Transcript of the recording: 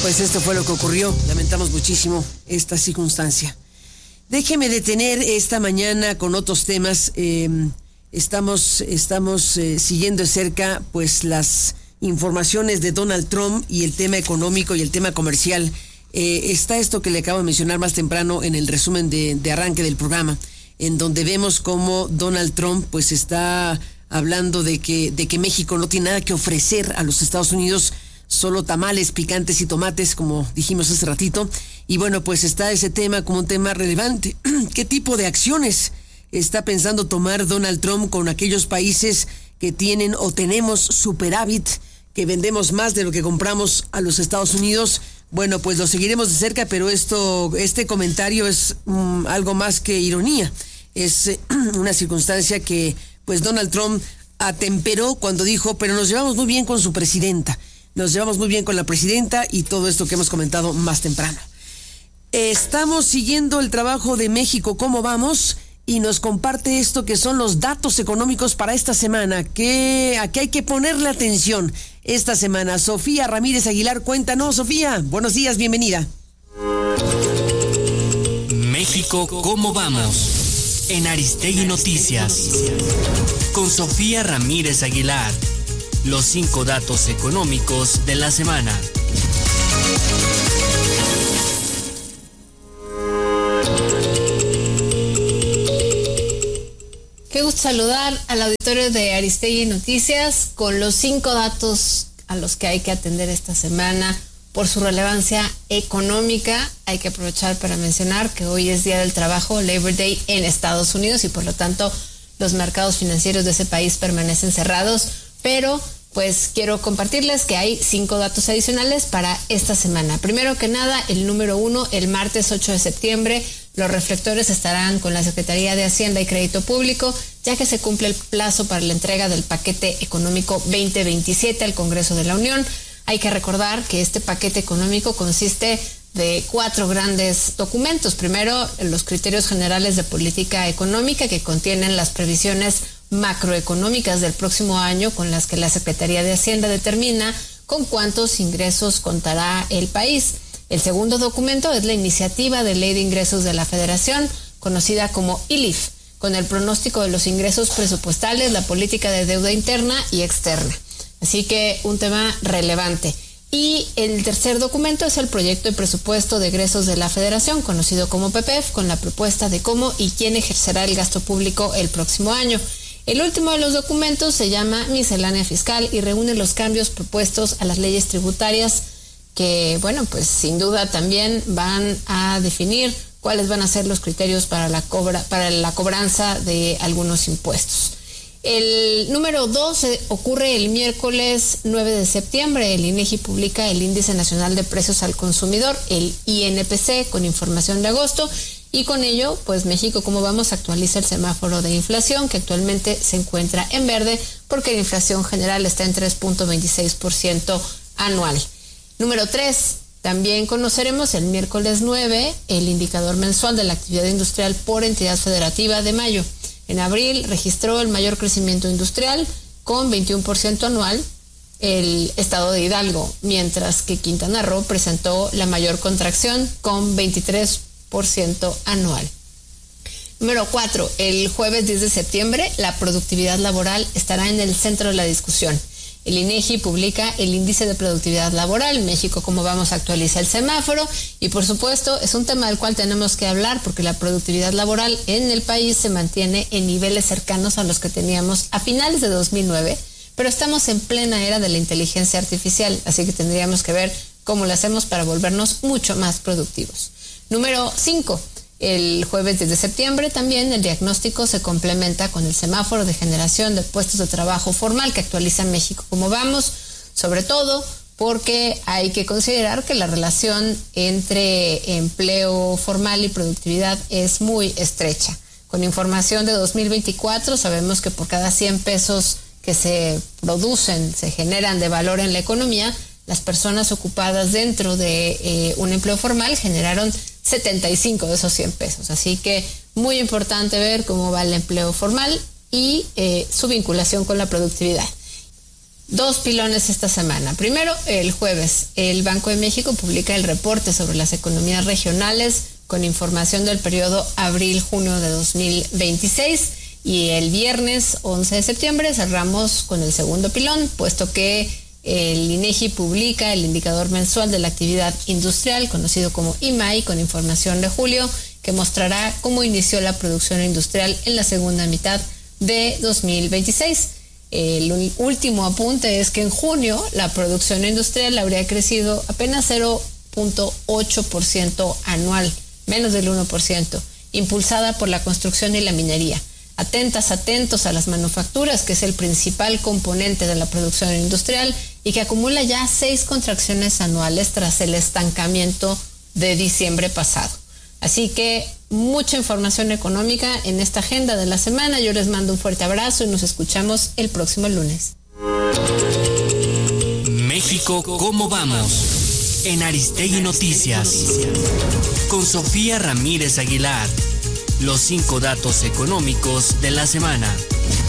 Pues esto fue lo que ocurrió. Lamentamos muchísimo esta circunstancia. Déjeme detener esta mañana con otros temas. Estamos siguiendo de cerca pues las informaciones de Donald Trump y el tema económico y el tema comercial. Está esto que le acabo de mencionar más temprano en el resumen de arranque del programa, en donde vemos cómo Donald Trump pues está hablando de que México no tiene nada que ofrecer a los Estados Unidos, solo tamales, picantes y tomates, como dijimos hace ratito. Y bueno, pues está ese tema como un tema relevante. ¿Qué tipo de acciones está pensando tomar Donald Trump con aquellos países que tienen o tenemos superávit, que vendemos más de lo que compramos a los Estados Unidos? Bueno, pues lo seguiremos de cerca, pero este comentario es algo más que ironía. Es una circunstancia que pues Donald Trump atemperó cuando dijo, pero nos llevamos muy bien con su presidenta. Nos llevamos muy bien con la presidenta y todo esto que hemos comentado más temprano. Estamos siguiendo el trabajo de México, ¿cómo vamos? Y nos comparte esto que son los datos económicos para esta semana, que aquí hay que ponerle atención esta semana. Sofía Ramírez Aguilar, cuéntanos, Sofía. Buenos días, bienvenida. México, ¿cómo vamos? En Aristegui Noticias. Con Sofía Ramírez Aguilar. Los 5 datos económicos de la semana. Qué gusto saludar al auditorio de Aristegui Noticias con los 5 datos a los que hay que atender esta semana por su relevancia económica. Hay que aprovechar para mencionar que hoy es Día del Trabajo, Labor Day en Estados Unidos, y por lo tanto los mercados financieros de ese país permanecen cerrados, pero pues quiero compartirles que hay 5 datos adicionales para esta semana. Primero que nada, el número 1, el martes 8 de septiembre, los reflectores estarán con la Secretaría de Hacienda y Crédito Público, ya que se cumple el plazo para la entrega del paquete económico 2027 al Congreso de la Unión. Hay que recordar que este paquete económico consiste de 4 grandes documentos. Primero, los criterios generales de política económica, que contienen las previsiones macroeconómicas del próximo año, con las que la Secretaría de Hacienda determina con cuántos ingresos contará el país. El segundo documento es la Iniciativa de Ley de Ingresos de la Federación, conocida como ILIF, con el pronóstico de los ingresos presupuestales, la política de deuda interna y externa. Así que un tema relevante. Y el tercer documento es el proyecto de presupuesto de egresos de la Federación, conocido como PEPEF, con la propuesta de cómo y quién ejercerá el gasto público el próximo año. El último de los documentos se llama Miscelánea Fiscal y reúne los cambios propuestos a las leyes tributarias que, bueno, pues sin duda también van a definir cuáles van a ser los criterios para la cobranza de algunos impuestos. El número 2 ocurre el miércoles 9 de septiembre. El INEGI publica el Índice Nacional de Precios al Consumidor, el INPC, con información de agosto. Y con ello, pues México, ¿cómo vamos? Actualiza el semáforo de inflación, que actualmente se encuentra en verde, porque la inflación general está en 3.26% anual. Número 3, también conoceremos el miércoles 9 el indicador mensual de la actividad industrial por entidad federativa de mayo. En abril registró el mayor crecimiento industrial con 21% anual el estado de Hidalgo, mientras que Quintana Roo presentó la mayor contracción con 23% anual. Número 4, el jueves 10 de septiembre la productividad laboral estará en el centro de la discusión. El INEGI publica el índice de productividad laboral. México, ¿cómo vamos? Actualiza el semáforo y por supuesto es un tema del cual tenemos que hablar porque la productividad laboral en el país se mantiene en niveles cercanos a los que teníamos a finales de 2009, pero estamos en plena era de la inteligencia artificial, así que tendríamos que ver cómo lo hacemos para volvernos mucho más productivos. Número 5. El jueves 10 de septiembre también el diagnóstico se complementa con el semáforo de generación de puestos de trabajo formal que actualiza México cómo vamos, sobre todo porque hay que considerar que la relación entre empleo formal y productividad es muy estrecha. Con información de 2024 sabemos que por cada 100 pesos que se producen, se generan de valor en la economía, las personas ocupadas dentro de un empleo formal generaron 75 de esos 100 pesos. Así que muy importante ver cómo va el empleo formal y su vinculación con la productividad. Dos pilones esta semana. Primero, el jueves, el Banco de México publica el reporte sobre las economías regionales con información del periodo abril-junio de 2026. Y el viernes 11 de septiembre cerramos con el segundo pilón, puesto que el INEGI publica el indicador mensual de la actividad industrial, conocido como IMAI, con información de julio, que mostrará cómo inició la producción industrial en la segunda mitad de 2026. El último apunte es que en junio la producción industrial habría crecido apenas 0.8% anual, menos del 1%, impulsada por la construcción y la minería. Atentos a las manufacturas, que es el principal componente de la producción industrial y que acumula ya 6 contracciones anuales tras el estancamiento de diciembre pasado. Así que mucha información económica en esta agenda de la semana. Yo les mando un fuerte abrazo y nos escuchamos el próximo lunes. México, ¿cómo vamos? En Aristegui Noticias. Con Sofía Ramírez Aguilar. Los 5 datos económicos de la semana.